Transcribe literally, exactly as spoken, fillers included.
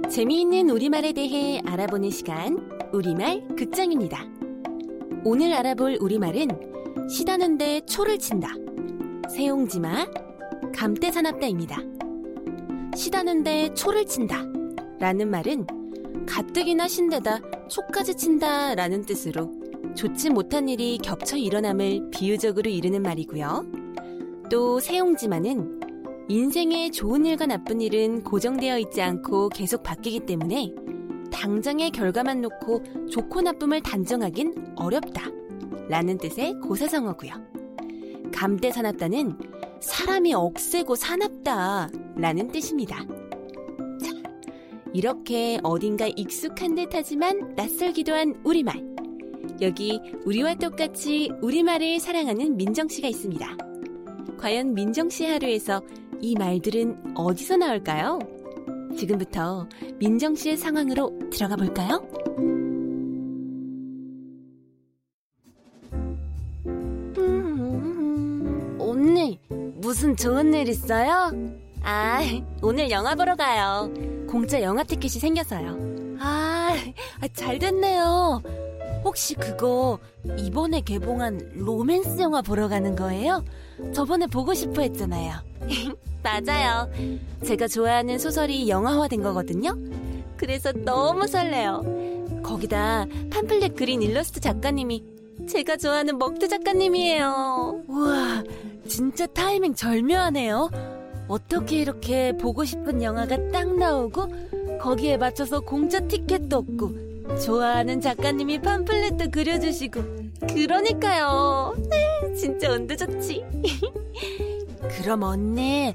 재미있는 우리말에 대해 알아보는 시간, 우리말 극장입니다. 오늘 알아볼 우리말은 시다는데 초를 친다, 세옹지마, 감태사납다입니다. 시다는데 초를 친다 라는 말은 가뜩이나 신데다 초까지 친다 라는 뜻으로 좋지 못한 일이 겹쳐 일어남을 비유적으로 이르는 말이고요. 또 세옹지마는 인생의 좋은 일과 나쁜 일은 고정되어 있지 않고 계속 바뀌기 때문에 당장의 결과만 놓고 좋고 나쁨을 단정하긴 어렵다 라는 뜻의 고사성어고요. 감태사납다는 사람이 억세고 사납다 라는 뜻입니다. 자, 이렇게 어딘가 익숙한 듯하지만 낯설기도 한 우리말. 여기 우리와 똑같이 우리말을 사랑하는 민정씨가 있습니다. 과연 민정씨 하루에서 이 말들은 어디서 나올까요? 지금부터 민정씨의 상황으로 들어가 볼까요? 음, 언니, 무슨 좋은 일 있어요? 아, 오늘 영화 보러 가요. 공짜 영화 티켓이 생겨서요. 아, 잘 됐네요. 혹시 그거 이번에 개봉한 로맨스 영화 보러 가는 거예요? 저번에 보고 싶어 했잖아요. 맞아요. 제가 좋아하는 소설이 영화화된 거거든요. 그래서 너무 설레요. 거기다 팜플렛 그린 일러스트 작가님이 제가 좋아하는 먹두 작가님이에요. 우와, 진짜 타이밍 절묘하네요. 어떻게 이렇게 보고 싶은 영화가 딱 나오고 거기에 맞춰서 공짜 티켓도 없고 좋아하는 작가님이 팜플렛도 그려주시고. 그러니까요. 진짜 운도 좋지. 그럼 언니,